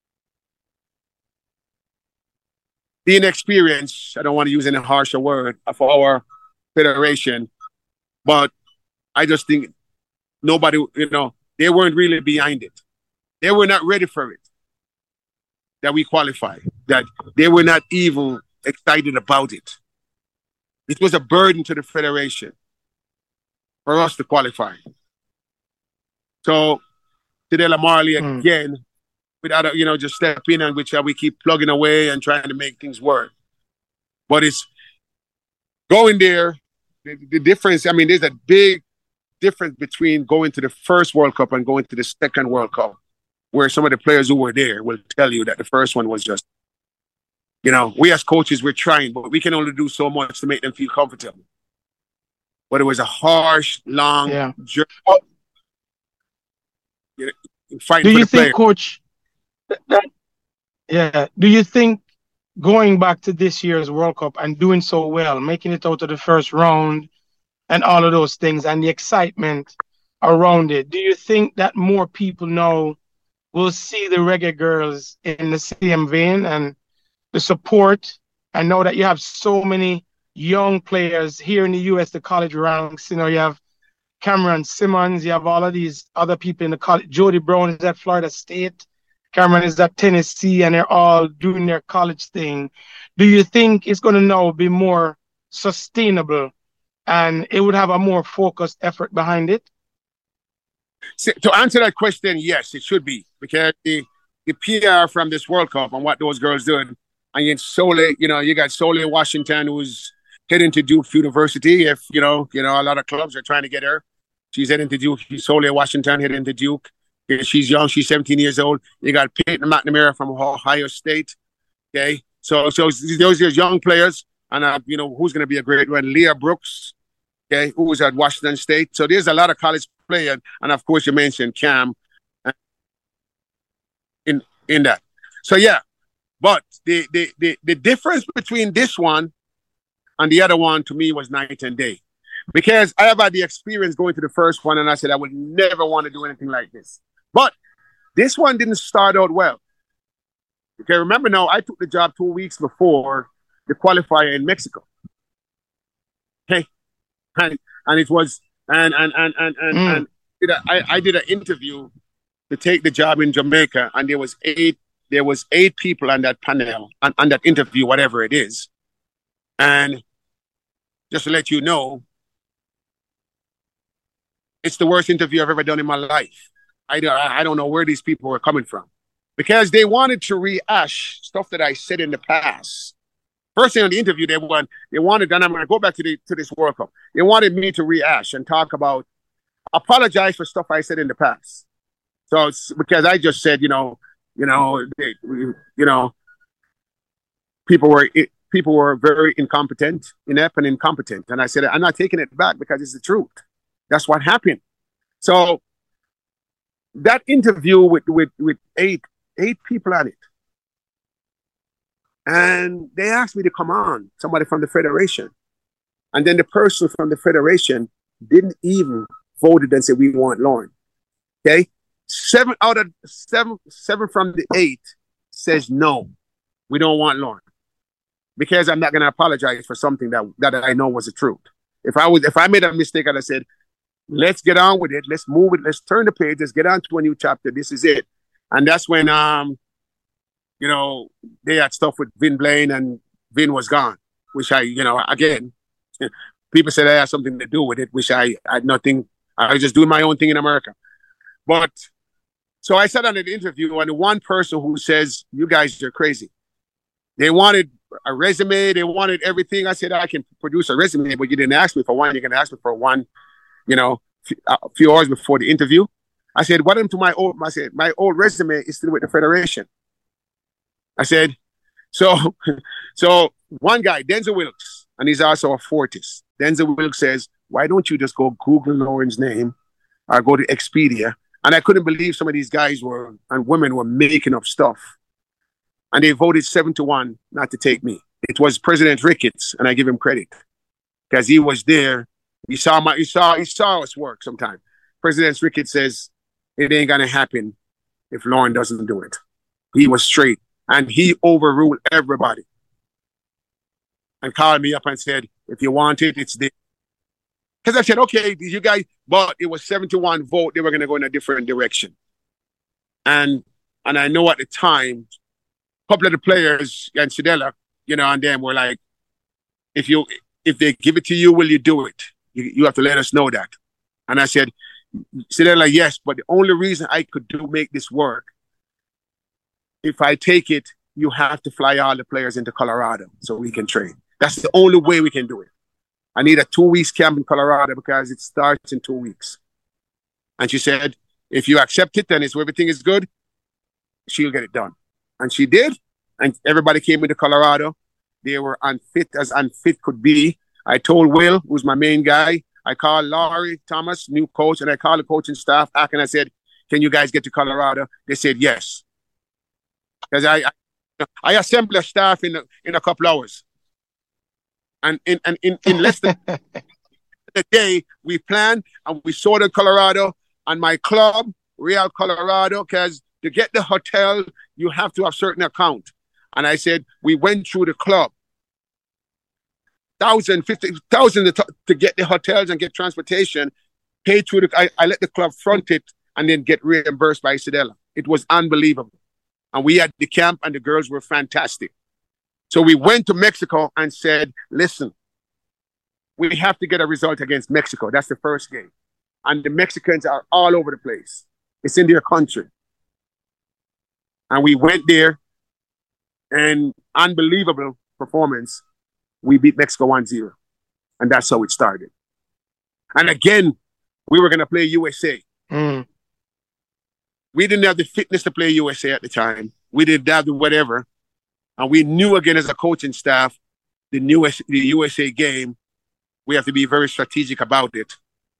the inexperience. I don't want to use any harsher word of our federation, but I just think nobody, you know, they weren't really behind it. They were not ready for it. That we qualify, that they were not even excited about it. It was a burden to the federation for us to qualify. So, Tadela Marley mm. again, without, you know, just step in and which we keep plugging away and trying to make things work. But it's going there, the, the difference, I mean, there's a big difference between going to the first World Cup and going to the second World Cup, where some of the players who were there will tell you that the first one was just, you know, we as coaches, we're trying, but we can only do so much to make them feel comfortable. But it was a harsh, long yeah. journey. You know, fighting do for you the think, player. Coach, that, yeah, do you think going back to this year's World Cup and doing so well, making it out of the first round and all of those things and the excitement around it, do you think that more people now will see the Reggae Girls in the same vein and the support? I know that you have so many young players here in the U S, the college ranks. You know, you have Cameron Simmons, you have all of these other people in the college. Jody Brown is at Florida State. Cameron is at Tennessee, and they're all doing their college thing. Do you think it's going to now be more sustainable and it would have a more focused effort behind it? So, to answer that question, yes, it should be, because the, the P R from this World Cup and what those girls doing, and you Sole, you know, you got Sole Washington, who's heading to Duke University. If you know, you know, a lot of clubs are trying to get her. She's heading to Duke. Sole Washington heading to Duke. She's young. She's seventeen years old. You got Peyton McNamara from Ohio State. Okay, so so those are young players, and uh, you know who's going to be a great one. Leah Brooks, okay, who was at Washington State. So there's a lot of college players, and of course you mentioned Cam in in that. So yeah, but the the the, the difference between this one and the other one to me was night and day, because I have had the experience going to the first one, and I said I would never want to do anything like this. But this one didn't start out well. Okay, remember now, I took the job two weeks before the qualifier in Mexico. Okay, and and it was and and and and and, mm. and did a, I, I did an interview to take the job in Jamaica, and there was eight there was eight people on that panel on, on that interview, whatever it is, and just to let you know, it's the worst interview I've ever done in my life. I, I don't know where these people were coming from, because they wanted to rehash stuff that I said in the past. First thing on the interview, they want they wanted, and I'm going to go back to the to this World Cup. They wanted me to rehash and talk about, apologize for stuff I said in the past. So it's because I just said, you know, you know, they, you know, people were people were very incompetent, inept, and incompetent, and I said I'm not taking it back because it's the truth. That's what happened. So that interview with, with, with eight eight people on it, and they asked me to come on, somebody from the Federation. And then the person from the Federation didn't even vote it and say, we want Lauren. Okay? Seven out of seven, seven from the eight says, no, we don't want Lauren. Because I'm not going to apologize for something that, that I know was the truth. If I was, if I made a mistake and I said, let's get on with it. Let's move it. Let's turn the page. Let's get on to a new chapter. This is it. And that's when, um, you know, they had stuff with Vin Blaine, and Vin was gone, which I, you know, again, people said I had something to do with it, which I, I had nothing. I was just doing my own thing in America. But so I sat on an interview, and the one person who says, you guys are crazy. They wanted a resume. They wanted everything. I said, I can produce a resume, but you didn't ask me for one. You're going to ask me for one. You know, a few hours before the interview, I said, what happened to my old, I said, my old resume is still with the Federation. I said, So, so one guy, Denzel Wilkes, and he's also a Fortis. Denzel Wilkes says, why don't you just go Google Lauren's name or go to Expedia? And I couldn't believe some of these guys were, and women were making up stuff. And they voted seven to one not to take me. It was President Ricketts, and I give him credit because he was there. He saw my, he saw, he saw us work sometime. President Ricketts says, it ain't going to happen if Lauren doesn't do it. He was straight, and he overruled everybody and called me up and said, if you want it, it's there. Because I said, okay, you guys, but it was seven to one vote. They were going to go in a different direction. And and I know at the time, a couple of the players and Sedella, you know, and them were like, if you if they give it to you, will you do it? You, you have to let us know that. And I said, Sedella, yes, but the only reason I could do make this work, if I take it, you have to fly all the players into Colorado so we can train. That's the only way we can do it. I need a two weeks camp in Colorado because it starts in two weeks. And she said, if you accept it and it's everything is good, she'll get it done. And she did. And everybody came into Colorado. They were unfit as unfit could be. I told Will, who's my main guy, I called Laurie Thomas, new coach, and I called the coaching staff back and I said, can you guys get to Colorado? They said yes. Because I, I I assembled a staff in a, in a couple hours. And in, and in, in less than a day, we planned and we sorted Colorado and my club, Real Colorado, because to get the hotel, you have to have certain account. And I said, we went through the club. Thousand, fifty thousand to, to get the hotels and get transportation, paid through the, I, I let the club front it and then get reimbursed by Sedella. It was unbelievable. And we had the camp and the girls were fantastic. So we went to Mexico and said, listen, we have to get a result against Mexico. That's the first game. And the Mexicans are all over the place. It's in their country. And we went there and unbelievable performance. We beat Mexico one zero. And that's how it started. And again, we were going to play U S A. Mm. We didn't have the fitness to play U S A at the time. We didn't have the whatever. And we knew, again, as a coaching staff, the, new, the U S A game, we have to be very strategic about it.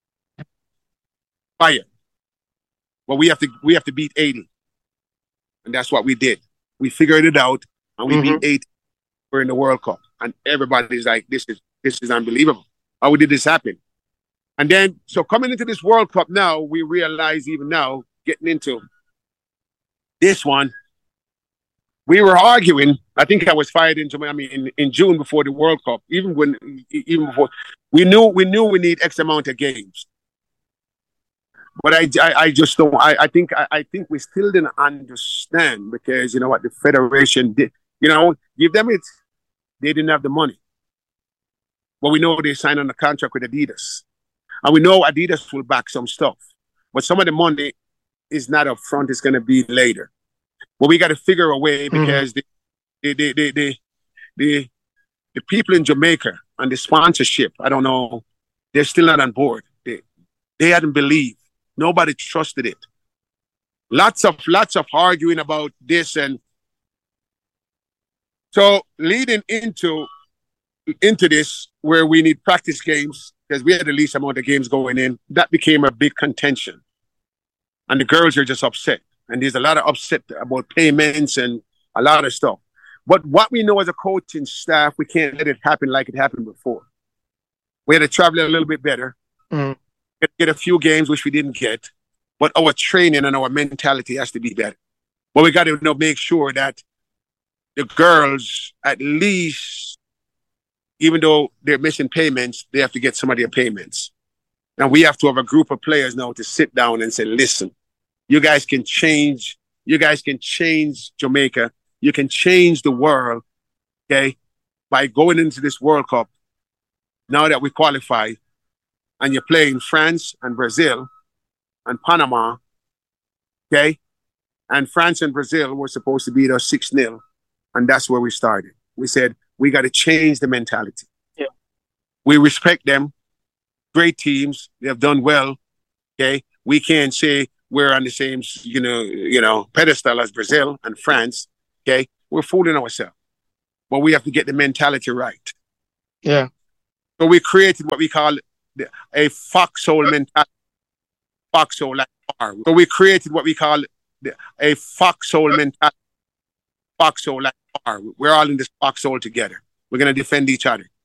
Fire. Well, we have to we have to beat eighty. And that's what we did. We figured it out, and we Mm-hmm. beat eighty. We're in the World Cup. And everybody's like, this is this is unbelievable. How did this happen? And then, so coming into this World Cup now, we realize even now, getting into this one, we were arguing. I think I was fired into Miami in, in June before the World Cup. Even when, even before, we knew we knew we need X amount of games. But I, I, I just don't. I, I think I, I think we still didn't understand because you know what the federation did. You know, give them it. They didn't have the money. But we know they signed on a contract with Adidas, and we know Adidas will back some stuff. But some of the money is not up front. It's going to be later. But we got to figure a way because mm-hmm. the, the, the, the, the, the people in Jamaica and the sponsorship, I don't know, they're still not on board. They, they hadn't believed. Nobody trusted it. Lots of, lots of arguing about this. And so leading into, into this, where we need practice games, because we had the least amount of games going in, that became a big contention. And the girls are just upset. And there's a lot of upset about payments and a lot of stuff. But what we know as a coaching staff, we can't let it happen like it happened before. We had to travel a little bit better. Mm. Get a few games, which we didn't get. But our training and our mentality has to be better. But we got to you know, make sure that the girls, at least, even though they're missing payments, they have to get some of their payments. And we have to have a group of players now to sit down and say, listen, you guys can change, you guys can change Jamaica. You can change the world, okay, by going into this World Cup. Now that we qualify, and you're playing France and Brazil and Panama, okay? And France and Brazil were supposed to beat us six nil, and that's where we started. We said, we got to change the mentality. Yeah. We respect them. Great teams. They have done well, okay? We can't say we're on the same, you know, you know, pedestal as Brazil and France, okay? We're fooling ourselves. but we have to get the mentality right. Yeah. So we created what we call the, a foxhole mentality. Foxhole like bar. So we created what we call the, a foxhole mentality. Foxhole like bar. We're all in this foxhole together. We're going to defend each other.